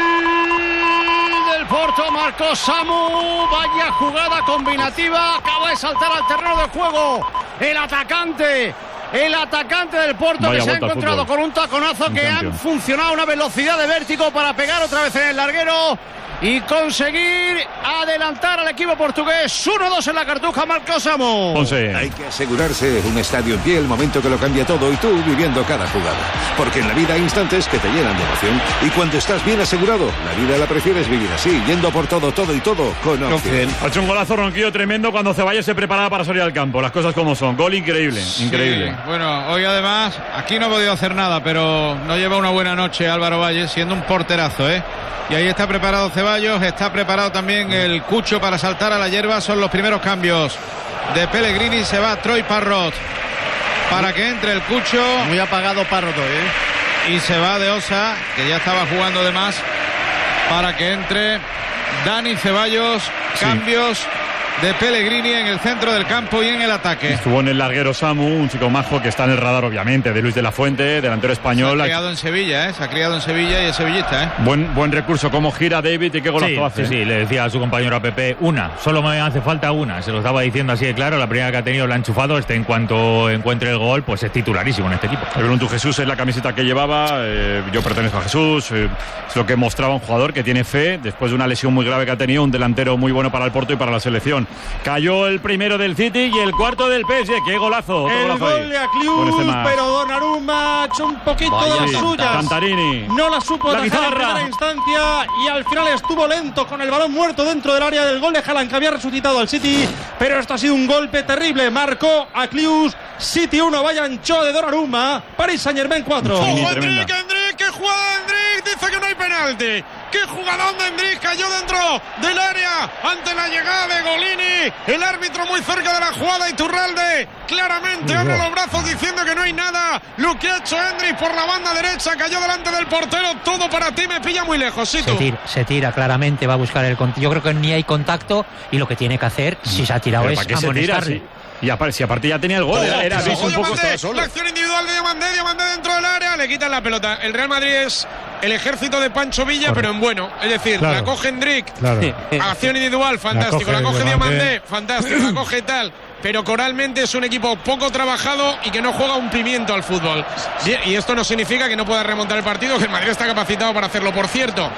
del Porto, marcó Samu. Vaya jugada combinativa. Acaba de saltar al terreno de juego el atacante. El atacante del Porto. Vaya, que se ha encontrado con un taconazo un que ha funcionado a una velocidad de vértigo para pegar otra vez en el larguero y conseguir adelantar al equipo portugués. uno dos en la Cartuja, marcó Samu. Ponce. Hay que asegurarse un estadio en pie, el momento que lo cambia todo y tú viviendo cada jugada. Porque en la vida hay instantes que te llenan de emoción y cuando estás bien asegurado, la vida la prefieres vivir así, yendo por todo, todo y todo con Opción. Ha hecho un golazo Ronquillo tremendo cuando Ceballos se preparaba para salir al campo. Las cosas como son. Gol increíble, increíble. Sí, bueno, hoy además, aquí no ha podido hacer nada, pero no lleva una buena noche Álvaro Valle, siendo un porterazo, ¿eh? Y ahí está preparado Ceballos, está preparado también el Cucho para saltar a la hierba. Son los primeros cambios de Pellegrini. Se va Troy Parrot para que entre el Cucho. Muy apagado Parrot, ¿eh? Y se va de Osa, que ya estaba jugando de más, para que entre Dani Ceballos. Sí. Cambios de Pellegrini en el centro del campo y en el ataque. Estuvo en el larguero Samu, un chico majo que está en el radar obviamente de Luis de la Fuente, delantero español. Se ha criado en Sevilla, ¿eh? Se ha criado en Sevilla y es sevillista, ¿eh? Buen, buen recurso, cómo gira David y qué golazo sí, hace. Sí, sí, le decía a su compañero a Pepe, una, solo me hace falta una, se lo estaba diciendo así de claro, la primera que ha tenido la ha enchufado, este en cuanto encuentre el gol, pues es titularísimo en este equipo. El Bruntu Jesús es la camiseta que llevaba, eh, yo pertenezco a Jesús, eh, es lo que mostraba un jugador que tiene fe, después de una lesión muy grave que ha tenido, un delantero muy bueno para el Porto y para la selección. Cayó el primero del City y el cuarto del P S G. ¡Qué golazo! Otro el golazo gol ahí. de Aklius, este pero Donnarumma ha hecho un poquito Vaya, de las sí. suyas. Cantarini. No la supo La atajar en guitarra. primera instancia y al final estuvo lento con el balón muerto dentro del área del gol de Haaland que había resucitado al City, pero esto ha sido un golpe terrible. Marcó Aklius, City uno, vaya ancho de Donnarumma, Paris Saint-Germain cuatro. ¡Ojo, Endrick, Endrick! ¡Qué jugada de Endrick! Dice que no hay penalti. ¡Qué jugadón de Endrick! Cayó dentro del área ante la llegada de Golini. El árbitro muy cerca de la jugada, Iturralde claramente abre los brazos diciendo que no hay nada. Lo que ha hecho Endrick por la banda derecha, cayó delante del portero. Todo para ti, me pilla muy lejos. ¿Sí, se, tú? tira, se tira claramente, va a buscar el contacto. Yo creo que ni hay contacto y lo que tiene que hacer, si se ha tirado, es amonestarle. Y aparte, si aparte ya tenía el gol, Oh, era, era sí, un poco Diamandé, la acción individual de Diamandé, Diamandé dentro del área, le quitan la pelota. El Real Madrid es el ejército de Pancho Villa, correcto, pero en bueno. Es decir, claro, la coge Endrick, claro, acción individual, fantástico. La coge, la coge Diamandé, Diamandé, fantástico. La coge tal. Pero coralmente es un equipo poco trabajado y que no juega un pimiento al fútbol. Y esto no significa que no pueda remontar el partido, que el Madrid está capacitado para hacerlo. Por cierto,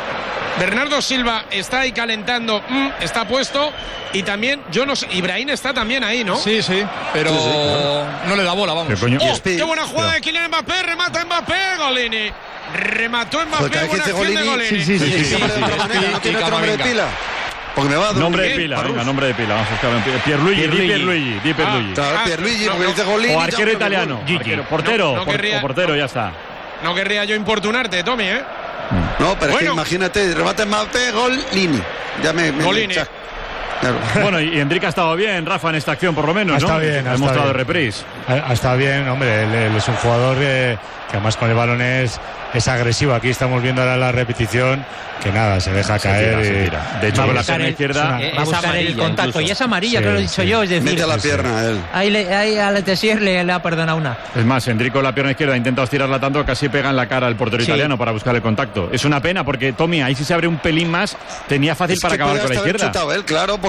Bernardo Silva está ahí calentando, mm, está puesto, y también, yo no sé, Ibrahim está también ahí, ¿no? Sí, sí, pero sí, sí, claro, no le da bola, vamos. ¿Qué, coño? Oh, qué buena jugada de Kylian Mbappé, remata Mbappé, Golini. Remató Mbappé, buena acción de Golini. Sí, sí, sí, sí, sí, no tiene otro nombre de pila. Porque me va a dar nombre de pila, venga, nombre de pila. Vamos a buscar Pierluigi, Di Pierluigi, Di Pierluigi. Claro, Pierluigi, porque dice Golini. O arquero italiano, arquero, portero, no, no querría, o portero, ya está. No querría yo importunarte, Tommy, ¿eh? No, pero bueno, es que imagínate, remata Mbappé, Golini. Ya me, me Golini. Claro. Bueno, y Endrick ha estado bien, Rafa, en esta acción por lo menos, ha ¿no? Estado bien, ha mostrado de reprise. Ha, ha estado bien, hombre, él, él es un jugador que, que además con el balón es, es agresivo. Aquí estamos viendo ahora la repetición, que nada, se deja se caer. Tira, se tira. De hecho, con la pierna el, izquierda es, va a buscar el contacto, incluso. Y es amarilla, sí, que lo he dicho sí, yo, es decir, mete a la pierna él. Ahí, le, ahí a Letessier le, le ha perdonado una. Es más, Endrick con la pierna izquierda ha intentado estirarla tanto que casi pega en la cara al portero sí, italiano para buscar el contacto. Es una pena porque Tommy, ahí si se abre un pelín más, tenía fácil es para que acabar con la izquierda. Chutado él, claro,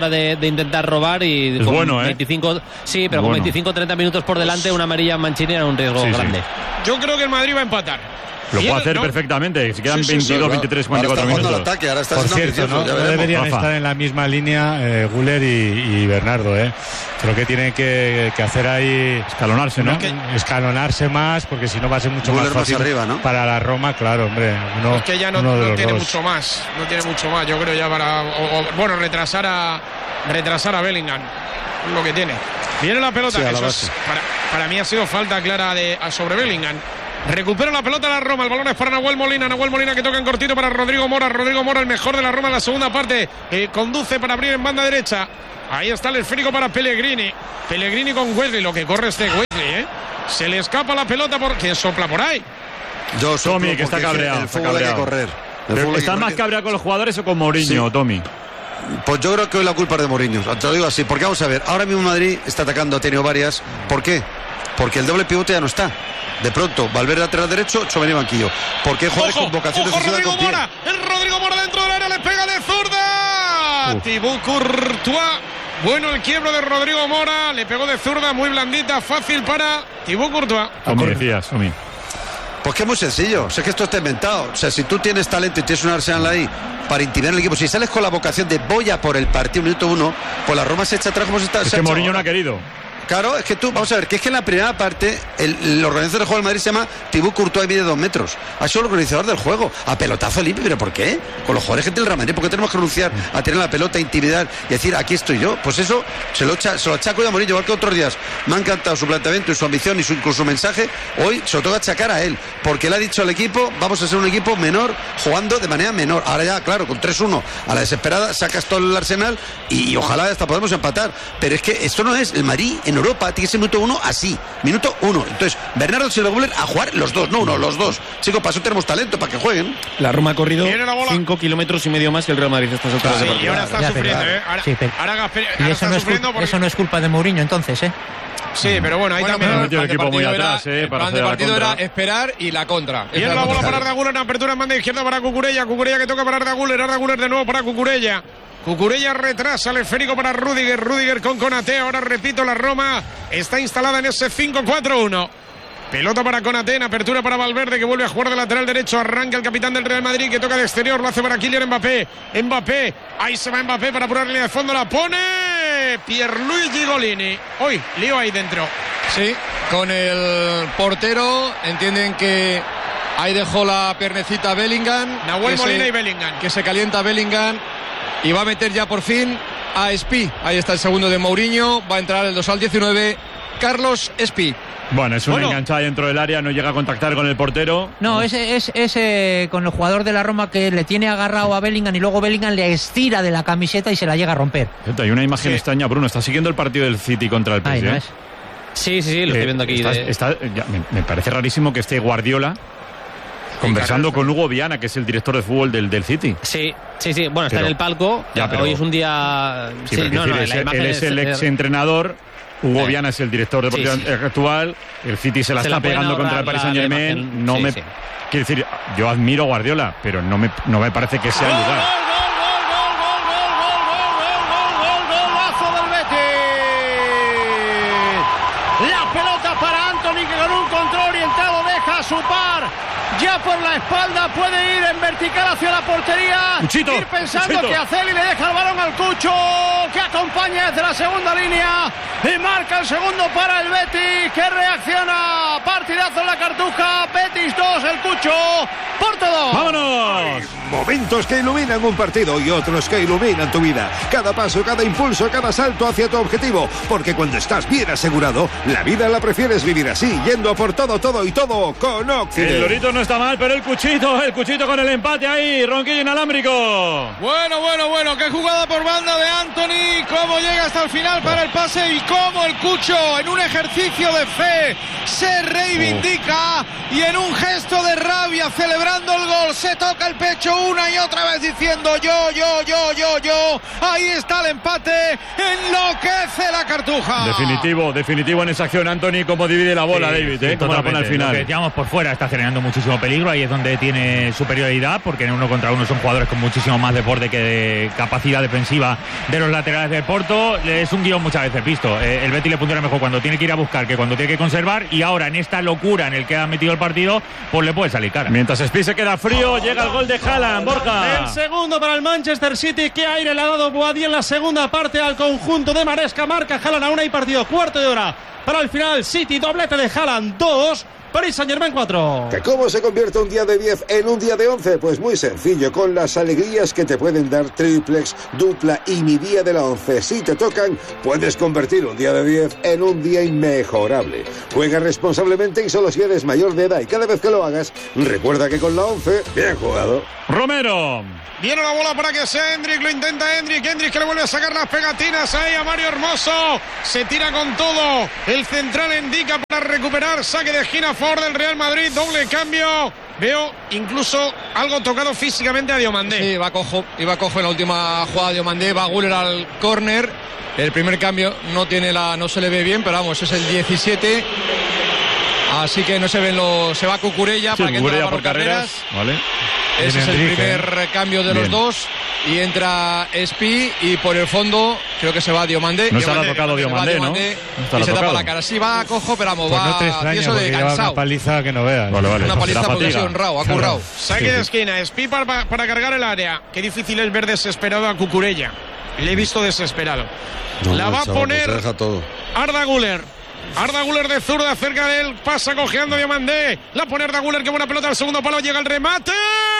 hora de, de intentar robar y es con bueno, ¿eh? veinticinco, sí, pero bueno. con veinticinco treinta minutos por delante una amarilla a Mancini era un riesgo sí, grande. Sí. yo creo que el Madrid va a empatar. Lo Y puede el- hacer no. perfectamente. Si quedan Sí, sí, veintidós, sí, claro. veintitrés, cuarenta y cuatro Ahora está minutos. jugando al ataque, ahora está Por siendo cierto, ambicioso, ¿no? ya No veremos. deberían Rafa. estar en la misma línea eh, Guller y, y Bernardo, ¿eh? Creo que tienen que, que hacer ahí... Escalonarse, ¿no? Escalonarse más, porque si no va a ser mucho Guller más más fácil arriba, ¿no? para la Roma, claro, hombre. Uno, Es que ya no, uno de no los tiene dos. mucho más, no tiene mucho más, yo creo ya para, o- o, bueno, retrasar a retrasar a Bellingham, es lo que tiene. Viene la pelota, Sí, a la eso base. es, para, para mí ha sido falta clara de, a- sobre Bellingham. Recupera la pelota la Roma, el balón es para Nahuel Molina, Nahuel Molina que toca en cortito para Rodrigo Mora, Rodrigo Mora el mejor de la Roma en la segunda parte, eh, conduce para abrir en banda derecha, ahí está el esférico para Pellegrini, Pellegrini con Wesley, lo que corre este Wesley, ¿eh? Se le escapa la pelota por quien sopla por ahí. Yo soplo Tommy, que está porque cabreado. El está fútbol hay que cabreado. correr. El Pero fútbol hay que ¿estás más correr. cabreado con los jugadores o con Mourinho, Sí. Tommy? Pues yo creo que hoy la culpa es de Mourinho. Te lo digo así, porque vamos a ver, ahora mismo Madrid está atacando, ha tenido varias. ¿Por qué? Porque el doble pivote ya no está. De pronto, Valverde lateral derecho, Tchouaméni banquillo. Porque hay jugadores Ojo, con vocación ojo, defensiva Rodrigo con pie. Mora, el Rodrigo Mora dentro del área le pega de zurda. Uf. Thibaut Courtois. Bueno, el quiebro de Rodrigo Mora, le pegó de zurda, muy blandita, fácil para Thibaut Courtois. Como decías, Tommy. Pues que es muy sencillo, o sea, que esto está inventado. O sea, si tú tienes talento y tienes un Arsenal ahí para intimidar al equipo, si sales con la vocación de voy a por el partido minuto uno, pues la Roma se echa atrás como se está. Es se ha que echado Mourinho no ahora. ha querido. Claro, es que tú, vamos a ver, que es que en la primera parte el, el organizador del juego del Madrid se llama Thibaut Courtois y mide dos metros. Ha sido el organizador del juego, a pelotazo limpio, pero ¿por qué? Con los jugadores que tiene el Real Madrid, ¿por qué tenemos que renunciar a tener la pelota, intimidar y decir aquí estoy yo? Pues eso se lo, echa, se lo achaco yo a Mourinho, igual que otros días. Me ha encantado su planteamiento y su ambición y su, incluso su mensaje. Hoy se lo toca achacar a él, porque le ha dicho al equipo, vamos a ser un equipo menor, jugando de manera menor. Ahora ya, claro, con tres uno a la desesperada, sacas todo el Arsenal y, y ojalá hasta podemos empatar. Pero es que esto no es el Madrid en Europa, tiene que ser minuto uno así, minuto uno. Entonces, Bernardo Silva Guller a jugar los dos, no uno, los dos. Chicos, para eso tenemos talento, para que jueguen. La Roma ha corrido Viene la bola. cinco kilómetros y medio más que el Real Madrid a estas alturas Sí, de y partido. ahora está Ya, sufriendo, pero- ¿eh? Ahora, sí, pero- ahora Gasper- Y ahora eso está no, es sufriendo culpa, porque... eso no es culpa de Mourinho, entonces, ¿eh? Sí, pero bueno, ahí Bueno, también... pero ha metido el plan de equipo muy partido era- atrás, eh, el para plan de hacer la partido contra. era esperar y la contra. Viene Esa la es bola contra. para Arda Güler en apertura en banda izquierda para Cucurella. Cucurella que toca para Arda Güler. Arda Güler de nuevo para Cucurella. Cucurella retrasa el esférico para Rüdiger. Rüdiger con Konaté. Ahora repito, la Roma está instalada en ese cinco cuatro uno. Pelota para Konaté, en apertura para Valverde que vuelve a jugar de lateral derecho. Arranca el capitán del Real Madrid que toca de exterior. Lo hace para Kylian Mbappé. Mbappé, ahí se va Mbappé para apurar línea de fondo. La pone Pierluigi Golini. Hoy, lío ahí dentro. Sí, con el portero entienden que ahí dejó la piernecita Bellingham. Nahuel que Molina se- y Bellingham. Que se calienta Bellingham y va a meter ya por fin a Espi. Ahí está el segundo de Mourinho. Va a entrar el dos al diecinueve. Carlos Espi. Bueno, es una Bueno. enganchada dentro del área, no llega a contactar con el portero. No, ese es ese con el jugador de la Roma que le tiene agarrado a Bellingham y luego Bellingham le estira de la camiseta y se la llega a romper. Hay una imagen extraña, Bruno. Está siguiendo el partido del City contra el P S G. Ahí no es. Sí, sí, sí, lo estoy viendo aquí. Está- de- está- ya, me, me parece rarísimo que esté Guardiola conversando con Hugo Viana, que es el director de fútbol del, del City. Sí, sí, sí. Bueno, está Pero- en el palco. Ya, pero- Hoy es un día. Sí, Sí, pero no, quiero no, decir, la él, imagen él es el es- ex entrenador. Hugo Sí. Viana es el director deportivo Sí, sí. actual. El City se la Se está la pueden pegando contra el ahorrar Paris la- Saint la Germain. imagen. No Sí, me sí. quiero decir, yo admiro a Guardiola, pero no me, no me parece que sea el lugar. Golazo del Betis. La pelota para Anthony que con un control orientado deja su par. Ya por la espalda puede ir en vertical hacia la portería. Cuchito, ir pensando Cuchito. que hacer y le deja el balón al Cucho que acompaña desde la segunda línea y marca el segundo para el Betis que reacciona. Partidazo en la Cartuja. Betis dos, el Cucho. Porto dos. ¡Vámonos! Momentos que iluminan un partido y otros que iluminan tu vida. Cada paso, cada impulso, cada salto hacia tu objetivo. Porque cuando estás bien asegurado, la vida la prefieres vivir así, yendo a por todo, todo y todo con Occident. El Lorito no está mal, pero el Cuchito, el Cuchito con el empate ahí, ronquillo inalámbrico. Bueno, bueno, bueno, qué jugada por banda de Anthony, cómo llega hasta el final para el pase y cómo el Cucho en un ejercicio de fe se reivindica y en un gesto de rabia celebrando el gol se toca el pecho una y otra vez diciendo yo, yo, yo, yo, yo, ahí está el empate, enloquece la Cartuja. Definitivo, definitivo en esa acción, Anthony, cómo divide la bola, Sí, David, sí, ¿eh? Cómo la pone al totalmente. Lo final. que decíamos por fuera está generando muchísimo peligro. Ahí es donde tiene superioridad, porque en uno contra uno son jugadores con muchísimo más desborde que de capacidad defensiva de los laterales del Porto. Es un guión muchas veces visto. Eh, el Betis le funciona mejor cuando tiene que ir a buscar que cuando tiene que conservar. Y ahora, en esta locura en el que ha metido competitivo el partido, pues le puede salir cara. Mientras Spí se queda frío, llega el gol de Haaland, Borja. El segundo para el Manchester City. Qué aire le ha dado Boadí en la segunda parte al conjunto de Maresca. Marca Haaland, aún hay partido, cuarto de hora para el final. City, doblete de Haaland, dos. Paris Saint-Germain cuatro. ¿Que cómo se convierte un día de diez en un día de once? Pues muy sencillo, con las alegrías que te pueden dar triplex, dupla y mi día de la once. Si te tocan, puedes convertir un día de diez en un día inmejorable. Juega responsablemente y solo si eres mayor de edad, y cada vez que lo hagas, recuerda que con la once, bien jugado. Romero. Viene la bola para que sea Hendrik, lo intenta Hendrik, Hendrik que le vuelve a sacar las pegatinas ahí a Mario Hermoso, se tira con todo, el central indica para recuperar, saque de esquina a favor del Real Madrid, doble cambio, veo incluso algo tocado físicamente a Diomandé. Sí, va cojo, iba cojo en la última jugada de Diomandé, va Güler al córner, el primer cambio no tiene la, no se le ve bien, pero vamos, es el diecisiete. Así que no se ven los. Se va Cucurella sí, para que entre por por carreras. carreras. Vale. Ese es el Enrique. primer cambio de Bien. los dos. Y entra Espí y por el fondo creo que se va Diomandé. No se ha tocado Diomandé, ¿no? No y se se ha tapa tocado. la cara. Sí, va cojo, pero vamos, Pues va no te extraña, tieso de porque lleva cansado. una paliza que no veas. Vale, vale. Una paliza La porque ha fatiga. sido honrado, ha currado. Saque Sí, de sí. esquina, Espí para, para cargar el área. Qué difícil es ver desesperado a Cucurella. Le he visto desesperado. No, la no, va a chaval, poner pues se deja todo. Arda Güler. Arda Güler de zurda cerca de él, pasa cojeando Diomandé. La pone Arda Güler, qué buena pelota al segundo palo, llega el remate.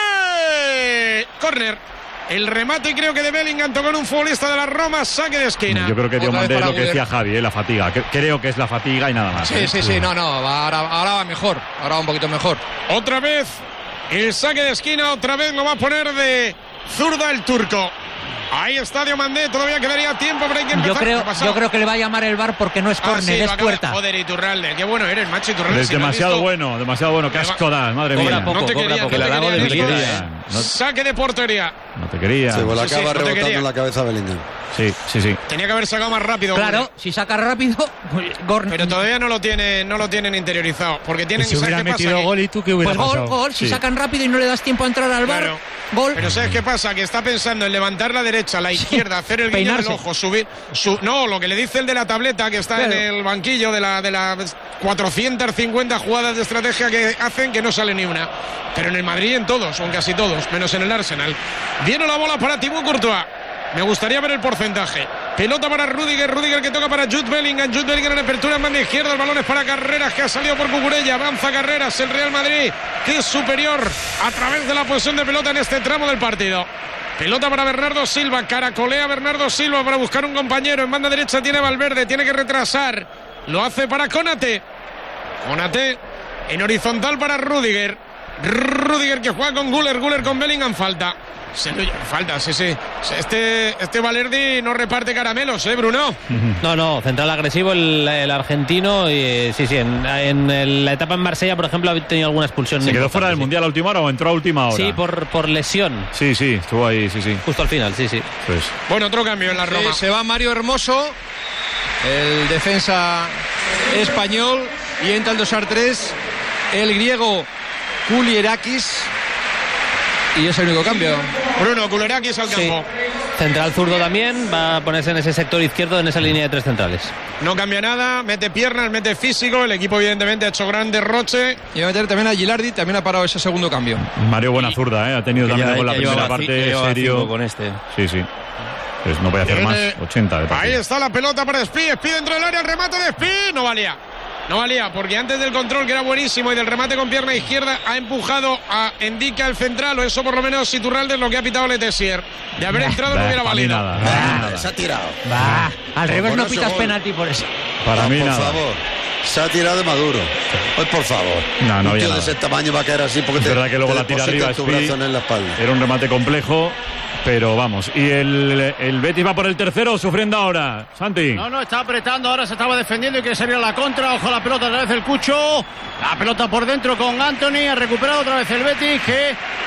Corner. El remate creo que de Bellingham tocó en un futbolista de la Roma, saque de esquina. Yo creo que Otra Diomandé vez es para lo que Güler. decía Javi, ¿eh? La fatiga. Que- Creo que es la fatiga y nada más. Sí, ¿eh? sí, sí, no, no, va, ahora, ahora va mejor, ahora va un poquito mejor. Otra vez el saque de esquina, otra vez lo va a poner de zurda el turco. Ahí está Diomandé, todavía quedaría tiempo, pero hay que empezar. Yo creo, ¿Qué ha pasado? yo creo que le va a llamar el V A R porque no es Ah, córner, sí, lo es acaba- puerta. Joder, Iturralde, qué bueno eres, macho Iturralde. Es si lo has demasiado visto. bueno, demasiado bueno. Qué Me va- asco das, madre Cobra mía. poco, No te cobra quería, poco. no te Le quería, hago de no te liquidez. quería. No- Saque de portería. No te quería. Se le Sí, sí, acaba no te rebotando quería. en la cabeza a Bellingham. Sí, sí, sí. Tenía que haber sacado más rápido. Claro, Güler. si saca rápido, pues, gor- Pero todavía no lo tienen, no lo tienen interiorizado. Porque Y tienen si ¿sabes hubiera qué pasa? metido Que- gol, ¿y tú qué hubiera pues gol, pasado? gol. Si Sí. sacan rápido y no le das tiempo a entrar al V A R, Claro. gol. Pero ¿sabes qué pasa? Que está pensando en levantar la derecha, la izquierda, hacer el guiño del Peinarse. ojo, subir. Su, no, lo que le dice el de la tableta que está Claro. en el banquillo de, la, de las cuatrocientas cincuenta jugadas de estrategia que hacen que no sale ni una. Pero en el Madrid en todos, o en casi todos, menos en el Arsenal. Viene la bola para Thibaut Courtois. Me gustaría ver el porcentaje. Pelota para Rudiger, Rudiger que toca para Jude Bellingham, Jude Bellingham en apertura en banda izquierda, el balón es para Carreras que ha salido por Cucurella, avanza Carreras, el Real Madrid que es superior a través de la posesión de pelota en este tramo del partido. Pelota para Bernardo Silva, caracolea Bernardo Silva para buscar un compañero, en banda derecha tiene Valverde, tiene que retrasar, lo hace para Konate, Konate en horizontal para Rudiger, Rudiger que juega con Güler, Güler con Bellingham, falta. Se lo lleva, falta, sí, sí. Este, este Valerdi no reparte caramelos, ¿eh, Bruno? No, no, central agresivo el, el argentino. Y, eh, sí, sí, en, en el- la etapa en Marsella, por ejemplo, ha tenido alguna expulsión. ¿Se quedó importante, fuera del sí. Mundial a última hora o entró a última hora? Sí, por, por lesión. Sí, sí, estuvo ahí, sí, sí. Justo al final, sí, sí. Pues. Bueno, otro cambio en la Sí, Roma. se va Mario Hermoso, el defensa español, y entra el dos a tres, el griego Kulierakis, y es el único cambio. Bruno Kulerakis al Sí. campo. Central zurdo también, va a ponerse en ese sector izquierdo, en esa línea de tres centrales. No cambia nada, mete piernas, mete físico. El equipo, evidentemente, ha hecho gran derroche. Y va a meter también a Gilardi, también ha parado ese segundo cambio. Mario buena zurda, ¿eh? Ha tenido Que también ya- con la que primera llevaba ci- que parte llevaba serio. cinco con este. Sí, sí. Pues no voy a hacer Viene- más. ochenta de Ahí partido. está la pelota para Espí. Espí dentro del área, el remate de Espí. No valía. No valía, porque antes del control, que era buenísimo, y del remate con pierna izquierda, ha empujado a Endica el central, o eso por lo menos Iturralde es lo que ha pitado Letessier. De haber entrado no Bah, hubiera para mí valido. nada, para mí nada. Se ha tirado. Va, al revés Por no ese pitas gol. penalti por eso. Para Ah, mí por nada. favor. Se ha tirado de Maduro. Pues por favor. No, no un había tío nada. de ese tamaño va a caer así porque Es te, verdad que luego te la tira deposita arriba tu Espí. brazo en la espalda. Era un remate complejo, pero vamos. Y el, el Betis va por el tercero, sufriendo ahora. Santi. No, no, está apretando, ahora se estaba defendiendo y que sería la contra. Ojo la pelota, otra vez el Cucho. La pelota por dentro con Anthony. Ha recuperado otra vez el Betis, que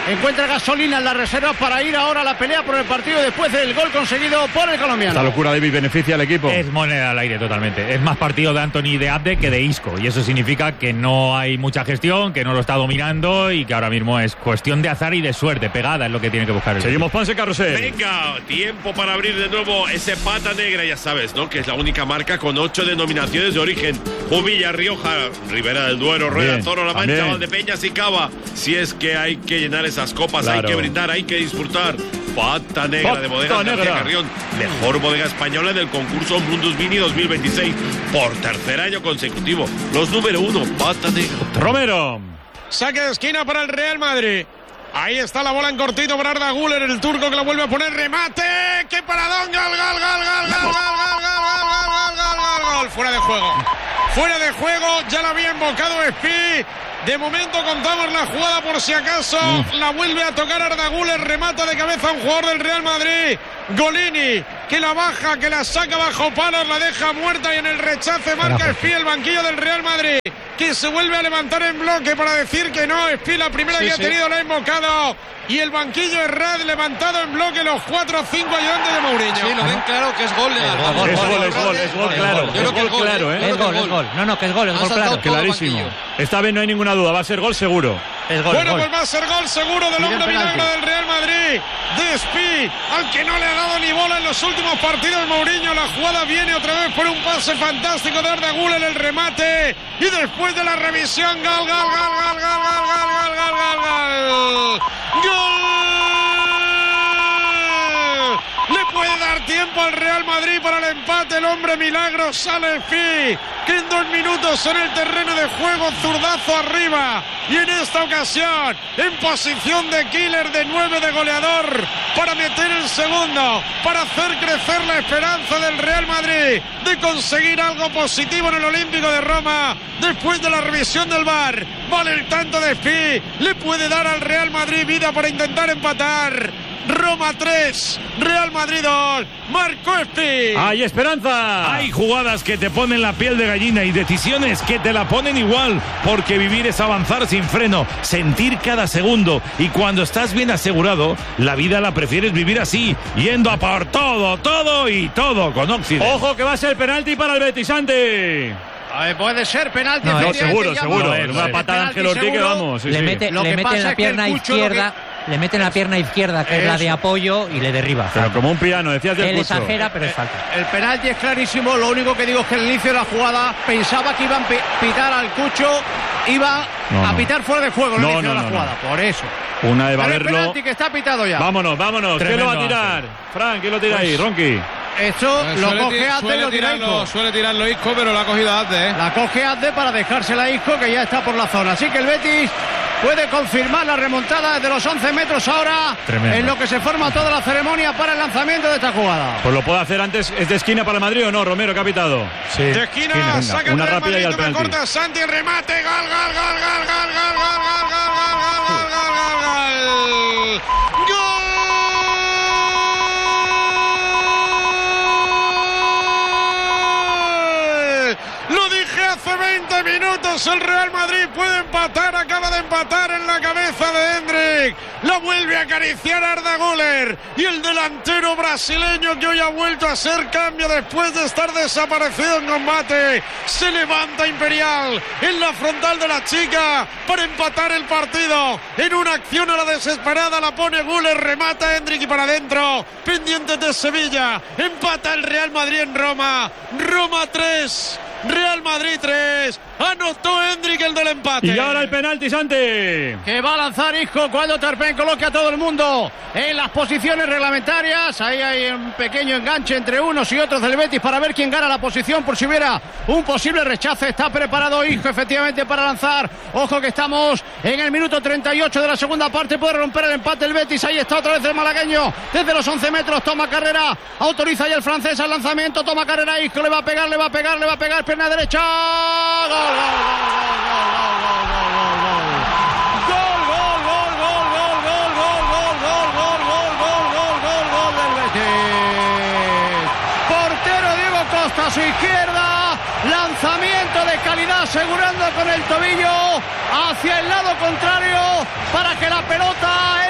encuentra gasolina en la reserva para ir ahora a la pelea por el partido después del gol conseguido por el colombiano. Esta locura, David, beneficia al equipo. Es moneda al aire totalmente. Es más partido de Anthony y de Abde que de Isco. Y eso significa que no hay mucha gestión, que no lo está dominando y que ahora mismo es cuestión de azar y de suerte. Pegada es lo que tiene que buscar el Seguimos Ponce Carrusel. Venga, tiempo para abrir de nuevo ese pata negra, ya sabes, ¿no? Que es la única marca con ocho denominaciones de origen. Jumilla, Rioja, Ribera del Duero, Rueda, Bien, Toro, La Mancha, también. Valdepeñas y Cava. Si es que hay que llenar esas copas, Claro. hay que brindar, hay que disfrutar. Pata negra Pata de Bodegas García negra. Carrión, mejor bodega española del concurso Mundus Mini dos mil veintiséis por tercer año consecutivo. Los número uno, Pata negra. Romero. Saque de esquina para el Real Madrid. Ahí está la bola en cortito para Arda Güler, el turco que la vuelve a poner. Remate. ¡Qué paradón! ¡Gol, gol, gol, gol, gol, gol, gol, gol, gol, gol, gol, gol, gol! Fuera de juego. Fuera de juego. Ya la había invocado Espí. De momento contamos la jugada por si acaso. Mm. La vuelve a tocar Arda Güler. Remata de cabeza a un jugador del Real Madrid. Golini, que la baja, que la saca bajo palos, la deja muerta y en el rechace marca Espí, el banquillo del Real Madrid, que se vuelve a levantar en bloque para decir que no. Espí, la primera sí, que sí. ha tenido, la ha invocado. Y el banquillo es Rad, levantado en bloque, los cuatro o cinco ayudantes de Mourinho. Sí, lo ven claro que es gol. Es gol, es gol, es gol, es gol, claro. Yo creo que es gol, claro, ¿eh? Es gol, es gol. No, no, que es gol, es gol, claro. Clarísimo. Esta vez no hay ninguna duda, va a ser gol seguro. Es gol, bueno, gol. pues va a ser gol seguro del hombre milagro del Real Madrid, de Espí, al que no le ha dado ni bola en los últimos partidos Mourinho. La jugada viene otra vez por un pase fantástico de Arda Güler, el remate, y después de la revisión, gol, gol, gol, gol, gol, gol, gol, gol, gol, gol, gol. Le puede dar tiempo al Real Madrid para el empate. El hombre milagro sale Espí, que en dos minutos en el terreno de juego, zurdazo arriba. Y en esta ocasión, en posición de killer, de nueve, de goleador, para meter el segundo, para hacer crecer la esperanza del Real Madrid de conseguir algo positivo en el Olímpico de Roma. Después de la revisión del V A R, vale el tanto de Espí, le puede dar al Real Madrid vida para intentar empatar. Roma tres, Real Madrid dos, marcó Espí. ¡Hay esperanza! Hay jugadas que te ponen la piel de gallina y decisiones que te la ponen igual, porque vivir es avanzar sin freno, sentir cada segundo, y cuando estás bien asegurado, la vida la prefieres vivir así, yendo a por todo, todo y todo con Occident. ¡Ojo que va a ser penalti para el Betis, Santi! A ver, puede ser penalti. No, no seguro, seguro. Ver, una patada de Ángel Ortiz que vamos. Sí, le sí. mete, le mete en la pierna izquierda. Le mete en la pierna izquierda, que es la de apoyo, y le derriba. Pero como un piano, decías del Él Cucho. exagera, pero es falta. El penalti es clarísimo. Lo único que digo es que al inicio de la jugada pensaba que iban a pitar al Cucho, iba no, a no. pitar fuera de juego al no, inicio no, de la no, jugada. No. Por eso. Una de Pero el Baberlo. penalti que está pitado ya. Vámonos, vámonos. Tremendo, ¿Quién lo va a tirar? Ángel. Frank, ¿quién lo tira Pues, ahí? Ronqui. Esto Pues lo suele coge ti- Azde, suele lo tira tirarlo, Isco. suele tirarlo Isco, pero lo ha cogido Azde, ¿eh? La coge Azde para dejársela a Isco, que ya está por la zona. Así que el Betis puede confirmar la remontada desde los once metros ahora. Tremendo. En lo que se forma toda la ceremonia para el lanzamiento de esta jugada. Pues lo puede hacer antes. ¿Es de esquina para el Madrid o no? Romero, que ha pitado. Sí. De esquina, Venga, saca una el Real rápida y Madrid, al no me penalti. corta Santi, el remate, gol, gol, gol, gol, gol, gol, gol, gol, gol, gol, gol, gol, gol, gol, gol, gol. Lo dije hace veinte minutos, el Real Madrid puede empatar, acaba de empatar en la cabeza de Hendrik, la vuelve a acariciar Arda Güler, y el delantero brasileño, que hoy ha vuelto a ser cambio después de estar desaparecido en combate, se levanta Imperial en la frontal de la chica para empatar el partido. En una acción a la desesperada la pone Güler, remata Hendrik y para adentro, pendientes de Sevilla, empata el Real Madrid en Roma. Roma tres, Real Madrid tres, anotó Hendrik el del empate. Y ahora el penalti, Santi. Que va a lanzar Isco cuando Tarpén coloque a todo el mundo en las posiciones reglamentarias. Ahí hay un pequeño enganche entre unos y otros del Betis para ver quién gana la posición por si hubiera un posible rechace. Está preparado Isco efectivamente para lanzar. Ojo que estamos en el minuto treinta y ocho de la segunda parte. Puede romper el empate el Betis. Ahí está otra vez el malagueño desde los once metros. Toma carrera, autoriza ya el francés al lanzamiento. Toma carrera Isco, le va a pegar, le va a pegar, le va a pegar. Pierna derecha. Gol, gol, a su izquierda, lanzamiento de calidad asegurando con el tobillo hacia el lado contrario para que la pelota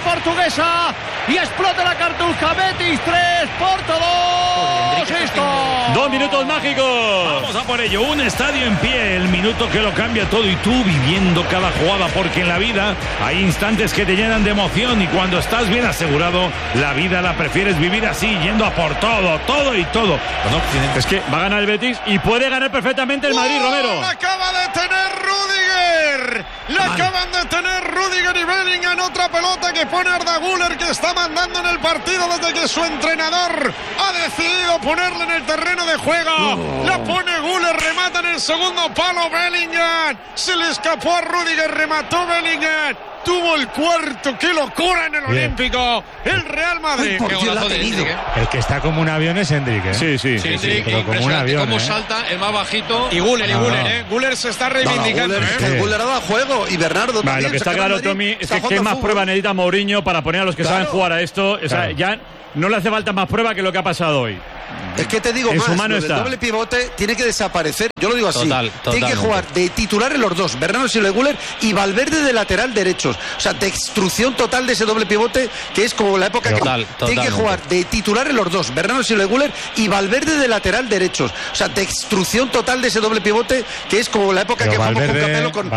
portuguesa y explota la cartuja. Betis tres, Porto dos. Esto. Dos minutos mágicos. Vamos a por ello. Un estadio en pie, el minuto que lo cambia todo y tú viviendo cada jugada, porque en la vida hay instantes que te llenan de emoción y cuando estás bien asegurado, la vida la prefieres vivir así, yendo a por todo, todo y todo. Es que va a ganar el Betis y puede ganar perfectamente el Madrid, Romero. La acaba de tener Rüdiger. La acaban de tener Rüdiger y Bellingham. Otra pelota que pone Arda Güler, que está mandando en el partido desde que su entrenador ha decidido ponerle en el terreno de juego. Oh. La pone Güler, remata en el segundo palo Bellingham. Se le escapó a Rüdiger, remató Bellingham. Tuvo el cuarto, qué locura en el Bien. Olímpico. El Real Madrid. Ay, Qué golazo de Endrick, ¿eh? El que está como un avión es Endrick, ¿eh? Sí, sí. Sí, sí, pero como un avión, cómo ¿eh? salta, el más bajito. Y Güler, y No, Güler, no. ¿eh? Güler se está reivindicando, No, no, Güler, ¿eh? el Güler ha dado juego y Bernardo Vale, también. lo que está saca claro, Madrid, Tommy, es está que qué jugando más fútbol. prueba necesita Mourinho para poner a los que Claro. saben jugar a esto. O sea, Claro. ya no le hace falta más prueba que lo que ha pasado hoy. Es que te digo En más, su mano lo del está. doble pivote tiene que desaparecer. Yo lo digo así. Total, tiene totalmente. que jugar de titular en los dos, Bernardo Silva y Güler, y Valverde de lateral derechos. O sea, destrucción total de ese doble pivote, que es como la época Total, que tiene que totalmente. jugar de titular en los dos, Bernardo Silva y Güler, y Valverde de lateral derechos. O sea, destrucción total de ese doble pivote, que es como la época Pero que jugamos con Valverde- Capello con